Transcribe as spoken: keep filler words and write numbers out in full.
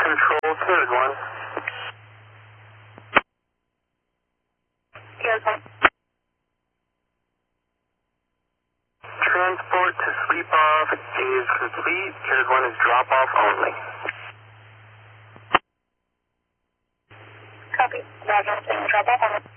control, Carriage one. Carriage one. Transport to sleep off is complete. Carriage one is drop off only. Copy. Roger. Drop off only.